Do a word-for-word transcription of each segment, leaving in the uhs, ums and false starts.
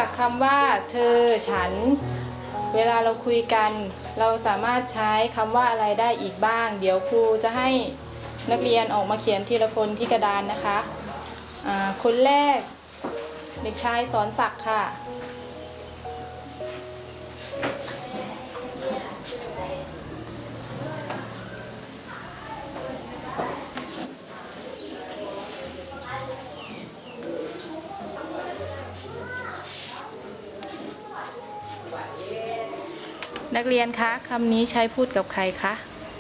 จักคำว่าเธอฉันเวลาเราคุยกันเราสามารถใช้คำว่าอะไรได้อีกบ้างเดี๋ยวครูจะให้นักเรียนออกมาเขียนทีละคนที่กระดานนะคะอ่าคนแรกเด็กชายสอนศักดิ์ค่ะนักเรียนคะคำนี้ใช้พูดกับใครคะ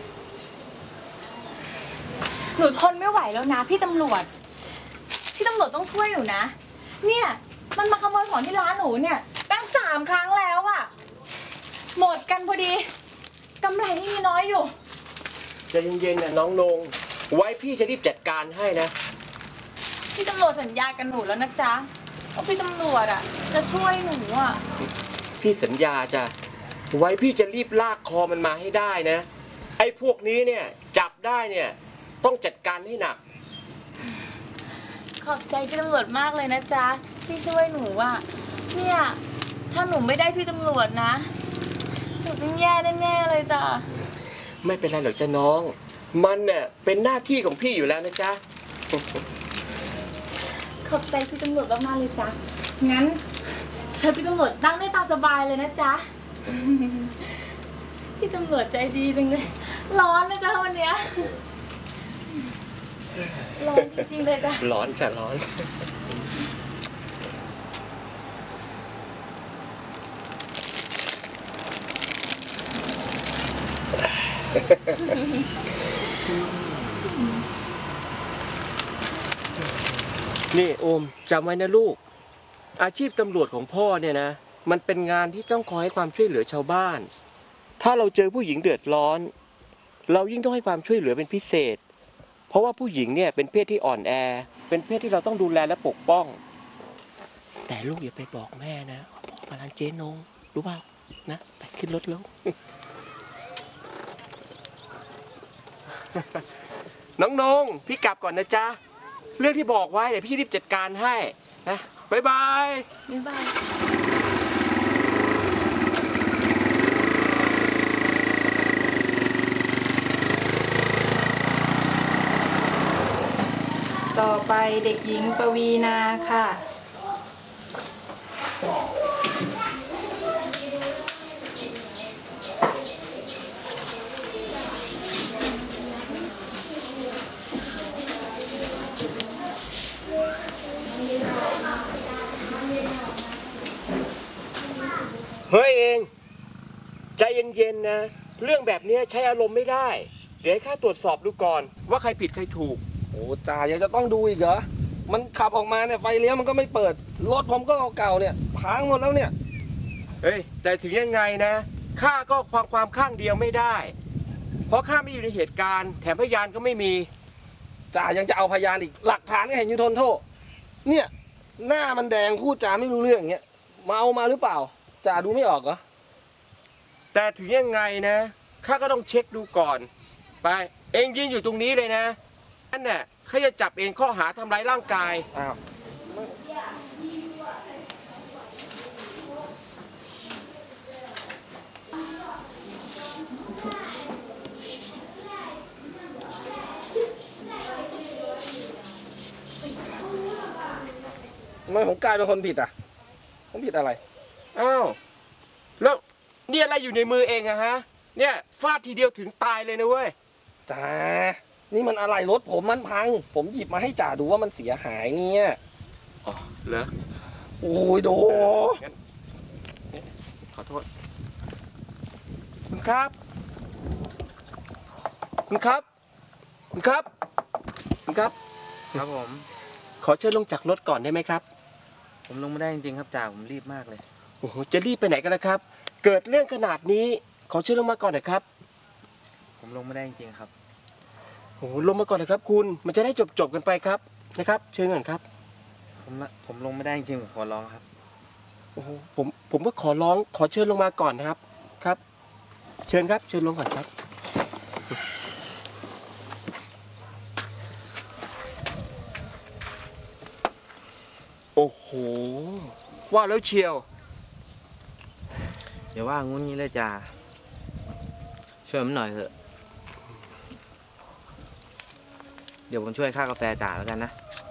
หนูทนไม่ไหวแล้วนะพี่ตำรวจพี่ตำรวจต้องช่วยหนูนะเนี่ยมันมาขโมยของที่ร้านหนูเนี่ยตั้งสามครั้งแล้วอะหมดกันพอดีกำไรนี่มีน้อยอยู่ใจเย็นๆนะน้องนงไว้พี่จะรีบจัดการให้นะพี่ตำรวจสัญญากันหนูแล้วนะจ๊ะว่าพี่ตำรวจอะจะช่วยหนูอะพี่สัญญาจ้ะไว้พี่จะรีบลากคอมันมาให้ได้นะไอ้พวกนี้เนี่ยจับได้เนี่ยต้องจัดการให้หนักขอบใจพี่ตำรวจมากเลยนะจ๊ะที่ช่วยหนูอะเนี่ยถ้าหนูไม่ได้พี่ตำรวจนะหนูต้องแย่แน่ๆเลยจ้ะไม่เป็นไรหรอกจ้ะน้องมันเนี่ยเป็นหน้าที่ของพี่อยู่แล้วนะจ๊ะขอบใจพี่ตำรวจมากๆเลยจ้ะงั้นเชิญพี่ตำรวจนั่งได้ตามสบายเลยนะจ๊ะพี่ตำรวจใจดีจังเลยร้อนนะจ๊ะวันเนี้ยร้อนจริงๆเลยจ้ะร้อนจ้ะร้อนนี่โอมจำไว้นะลูกอาชีพตำรวจของพ่อเนี่ยนะมันเป็นงานที่ต้องคอยให้ความช่วยเหลือชาวบ้านถ้าเราเจอผู้หญิงเดือดร้อนเรายิ่งต้องให้ความช่วยเหลือเป็นพิเศษเพราะว่าผู้หญิงเนี่ยเป็นเพศที่อ่อนแอเป็นเพศที่เราต้องดูแลและปกป้องแต่ลูกอย่าไปบอกแม่นะพ่อมาร้านเจ๊นงรู้เปล่านะไปขึ้นรถแล้ว น้องนงพี่กลับก่อนนะจ๊ะเรื่องที่บอกไว้เดี๋ยวพี่รีบจัดการให้นะบ๊ายบายบ๊ายบายต่อไปเด็กหญิงปวีนาค่ะเฮ้ยเองใจเย็นๆนะเรื่องแบบนี้ใช้อารมณ์ไม่ได้เดี๋ยวให้ข้าตรวจสอบดูก่อนว่าใครผิดใครถูกโอ้จ่ายังจะต้องดูอีกเหรอมันขับออกมาเนี่ยไฟเลี้ยวมันก็ไม่เปิดรถผมก็เก่าๆเนี่ยพังหมดแล้วเนี่ยเฮ้ยแต่ถึงยังไงนะข้าก็ความความข้างเดียวไม่ได้เพราะข้าไม่อยู่ในเหตุการณ์แถมพยานก็ไม่มีจ่ายังจะเอาพยานอีกหลักฐานก็เห็นอยู่ทนโทษเนี่ยหน้ามันแดงพูดจาไม่รู้เรื่องอย่างเงี้ยเมามาหรือเปล่าจ่าดูไม่ออกเหรอแต่ถึงยังไงนะข้าก็ต้องเช็คดูก่อนไปเองยืนอยู่ตรงนี้เลยนะนั่นน่ะเขาจะจับเองข้อหาทำร้ายร่างกายอ้าวทำไมผมกลายเป็นคนผิดอ่ะผมผิดอะไรอ้าวแล้วนี่อะไรอยู่ในมือเองอะฮะเนี่ยฟาดทีเดียวถึงตายเลยนะเว้ยจ่านี่มันอะไรรถผมมันพังผมหยิบมาให้จ่าดูว่ามันเสียหายเนี่ยอ๋อเหรอโอ้ยโดงั้นขอโทษคุณครับคุณครับคุณครับคุณครับครับผมขอเชิญลงจากรถก่อนได้ไหมครับผมลงไม่ได้จริงๆครับจ่าผมรีบมากเลยโอ้โหจะรีบไปไหนกันนะครับเกิดเรื่องขนาดนี้ขอเชิญลงมาก่อนหน่อยครับผมลงไม่ได้จริงๆครับโอ้โหลงมาก่อนนะครับคุณมันจะได้จบๆกันไปครับนะครับเชิญก่อนครับผมผมลงไม่ได้จริงๆผมขอร้องครับโอ้โหผมผมก็ขอร้องขอเชิญลงมาก่อนนะครับครับเชิญครับเชิญลงก่อนครับโอ้โหว่าแล้วเชียวอย่าว่างุ้นงี้เลยจ่าช่วยผมหน่อยเถอะ เดี๋ยวผมช่วยค่ากาแฟจ่าแล้วกันนะ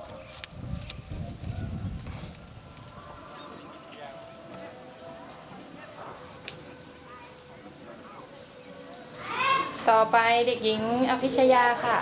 ต่อไปเด็กหญิงอภิชยาค่ะ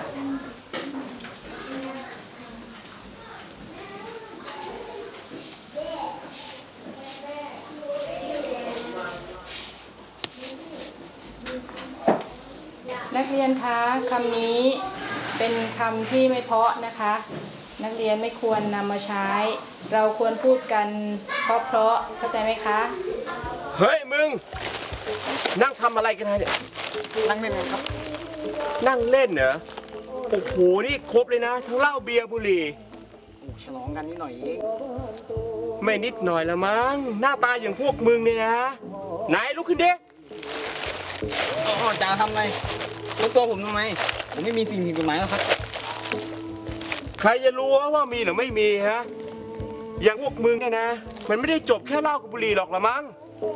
นักเรียนคะคำนี้เป็นคำที่ไม่เพราะนะคะ นักเรียนไม่ควรนำมาใช้ เราควรพูดกันเพราะๆเข้าใจไหมคะเฮ้ยมึง นั่งทำอะไรกันนะเนี่ยนั่งเล่นกันครับนั่งเล่นเหรอ โอ้โห นี่ครบเลยนะ ทั้งเหล้าเบียร์บุหรี่ฉลองกันนิดหน่อยเองไม่นิดหน่อยละมั้ง หน้าตาอย่างพวกมึงเนี่ยนะ ไหนลุกขึ้นดิอ๋อจ่าทำอะไรรถตัวผมทำไม ผมไม่มีสิ่งผิดกฎหมายหรอกครับใครจะรู้ว่ามีหรือไม่มีฮะ อย่างพวกมึงเนี่ยนะ มันไม่ได้จบแค่เหล้ากับบุหรี่หรอกละมั้ง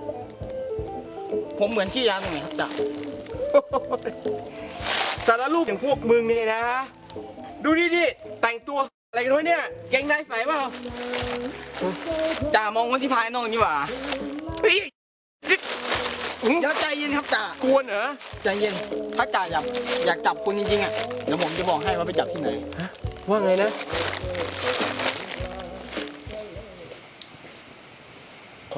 ผมเหมือนขี้ยาตรงไหนครับจ่าแต่ละลูกอย่างพวกมึงเนี่ยนะ ดูดิดิแต่งตัวอะไรกันวะเนี่ย เกงในใส่เปล่าจ่ามองคนที่ภายนอกนี่หว่าเฮ้ยนี่หึเดี๋ยวใจเย็นครับจ่ากวนเหรอใจเย็น ถ้าจ่าอยากอยากจับคุณจริงๆอ่ะ เดี๋ยวผมจะบอกให้ว่าไปจับที่ไหนว่าไงนะ